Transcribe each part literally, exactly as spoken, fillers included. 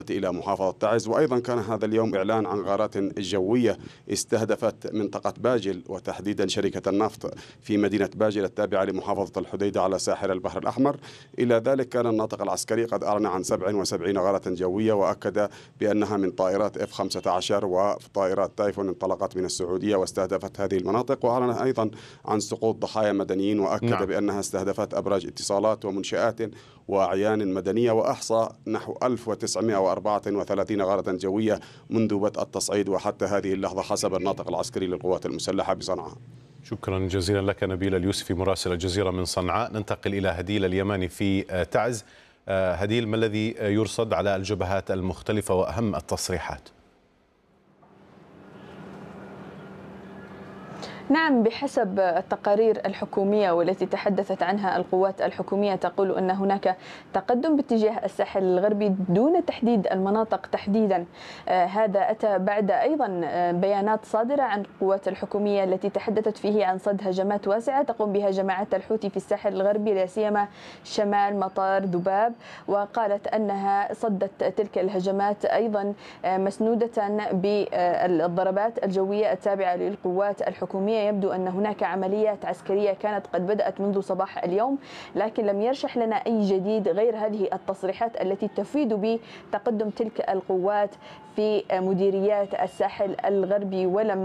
إلى محافظة تعز. وأيضا كان هذا اليوم إعلان عن غارات جوية استهدفت منطقة باجل وتحديدا شركة النفط في مدينة باجل التابعة لمحافظة الحديدة على ساحل البحر الأحمر. إلى ذلك كان الناطق العسكري قد أعلن عن سبع وسبعين غارة جوية، وأكد بأنها من طائرات إف خمسة عشر وطائرات تايفون انطلقت من السعودية واستهدفت هذه المناطق. وأعلن أيضا عن سقوط ضحايا مدنيين، وأكد نعم. بأنها استهدفت أبراج اتصالات ومنشآت وأعيان مدنية، وأحصى نحو ألف وتسعمائة وأربعة وثلاثين غارة جوية منذ بدء التصعيد وحتى هذه اللحظة حسب الناطق العسكري للقوات المسلحة بصنعاء. شكرا جزيلا لك نبيل اليوسفي مراسل الجزيرة من صنعاء. ننتقل إلى هديل اليماني في تعز. هديل، ما الذي يرصد على الجبهات المختلفة وأهم التصريحات؟ نعم، بحسب التقارير الحكومية والتي تحدثت عنها القوات الحكومية تقول أن هناك تقدم باتجاه الساحل الغربي دون تحديد المناطق تحديدا. آه هذا أتى بعد أيضا بيانات صادرة عن القوات الحكومية التي تحدثت فيه عن صد هجمات واسعة تقوم بها جماعة الحوثي في الساحل الغربي لا سيما شمال مطار ذباب، وقالت أنها صدت تلك الهجمات أيضا مسنودة بالضربات الجوية التابعة للقوات الحكومية. يبدو أن هناك عمليات عسكرية كانت قد بدأت منذ صباح اليوم، لكن لم يرشح لنا أي جديد غير هذه التصريحات التي تفيد بتقدم تلك القوات في مديريات الساحل الغربي، ولم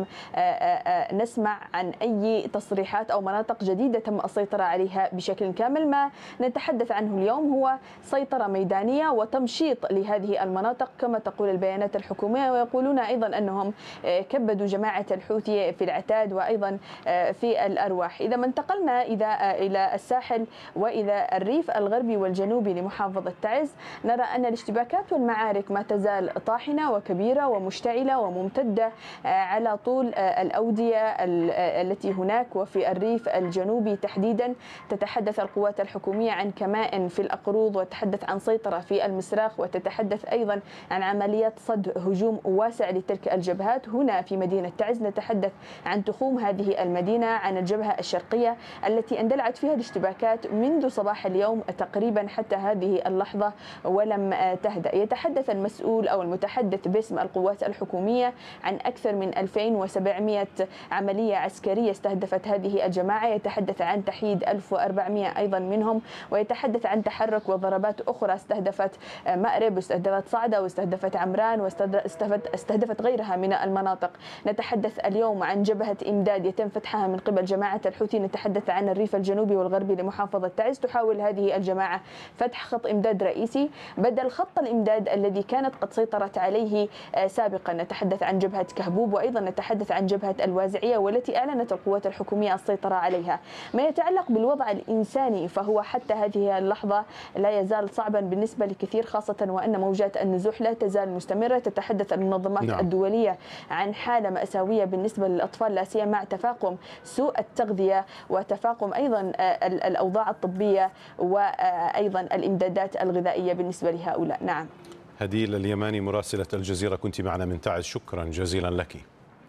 نسمع عن أي تصريحات أو مناطق جديدة تم السيطرة عليها بشكل كامل. ما نتحدث عنه اليوم هو سيطرة ميدانية وتمشيط لهذه المناطق كما تقول البيانات الحكومية، ويقولون أيضا أنهم كبدوا جماعة الحوثي في العتاد وأيضا في الأرواح. إذا ما انتقلنا إذا إلى الساحل وإلى الريف الغربي والجنوبي لمحافظة تعز، نرى أن الاشتباكات والمعارك ما تزال طاحنة وكبيرة ومشتعلة وممتدة على طول الأودية التي هناك. وفي الريف الجنوبي تحديدا تتحدث القوات الحكومية عن كمائن في الأقروض، وتتحدث عن سيطرة في المسراخ، وتتحدث أيضا عن عمليات صد هجوم واسع لتلك الجبهات. هنا في مدينة تعز نتحدث عن تخوم هذه المدينة، عن الجبهة الشرقية التي اندلعت فيها الاشتباكات منذ صباح اليوم تقريبا حتى هذه اللحظة ولم تهدأ. يتحدث المسؤول أو المتحدث باسم القوات الحكومية عن أكثر من ألفين وسبعمائة عملية عسكرية استهدفت هذه الجماعة، يتحدث عن تحييد ألف وأربعمائة أيضا منهم، ويتحدث عن تحرك وضربات أخرى استهدفت مأرب واستهدفت صعدة واستهدفت عمران واستهدفت استهدفت غيرها من المناطق. نتحدث اليوم عن جبهة إمداد يتم فتحها من قبل جماعة الحوثي. نتحدث عن الريف الجنوبي والغربي لمحافظة تعز. تحاول هذه الجماعة فتح خط إمداد رئيسي بدل خط الإمداد الذي كانت قد سيطرت عليه سابقا. نتحدث عن جبهة كهبوب، وأيضا نتحدث عن جبهة الوازعية والتي أعلنت القوات الحكومية السيطرة عليها. ما يتعلق بالوضع الإنساني فهو حتى هذه اللحظة لا يزال صعبا بالنسبة لكثير، خاصة وأن موجات النزوح لا تزال مستمرة. تتحدث المنظمات نعم. الدولية عن حالة مأساوية بالنسبة للأطفال لا سيما مع تفاقم سوء التغذية وتفاقم أيضا الأوضاع الطبية وأيضا الإمدادات الغذائية بالنسبة لهؤلاء. نعم. هديل اليماني مراسلة الجزيرة كنت معنا من تعز، شكرا جزيلا لك.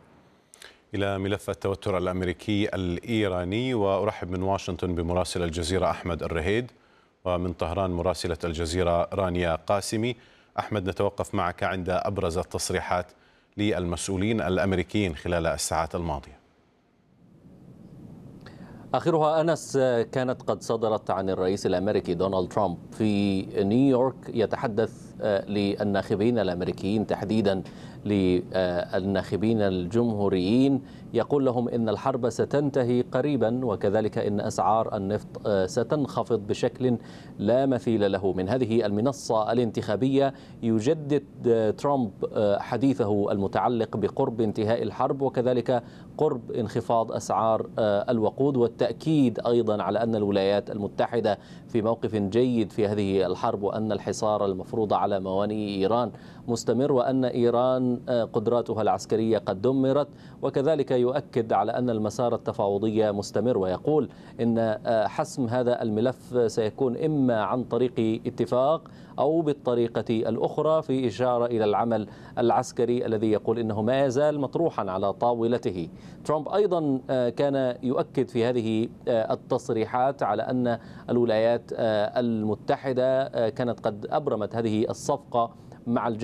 إلى ملف التوتر الأمريكي الإيراني، وأرحب من واشنطن بمراسل الجزيرة أحمد الرهيد، ومن طهران مراسلة الجزيرة رانيا قاسمي. أحمد، نتوقف معك عند أبرز التصريحات للمسؤولين الأمريكيين خلال الساعات الماضية. آخرها أنس كانت قد صدرت عن الرئيس الأمريكي دونالد ترامب في نيويورك، يتحدث للناخبين الأمريكيين تحديدا للناخبين الجمهوريين، يقول لهم إن الحرب ستنتهي قريبا، وكذلك إن أسعار النفط ستنخفض بشكل لا مثيل له. من هذه المنصة الانتخابية يجدد ترامب حديثه المتعلق بقرب انتهاء الحرب، وكذلك قرب انخفاض أسعار الوقود، والتأكيد أيضا على أن الولايات المتحدة في موقف جيد في هذه الحرب، وأن الحصار المفروض على موانئ إيران مستمر، وأن إيران قدراتها العسكرية قد دمرت، وكذلك يؤكد على أن المسار التفاوضي مستمر، ويقول إن حسم هذا الملف سيكون إما عن طريق اتفاق أو بالطريقة الأخرى، في إشارة إلى العمل العسكري الذي يقول إنه ما يزال مطروحا على طاولته. ترامب أيضا كان يؤكد في هذه التصريحات على أن الولايات المتحدة كانت قد أبرمت هذه الصفقة مع الجيش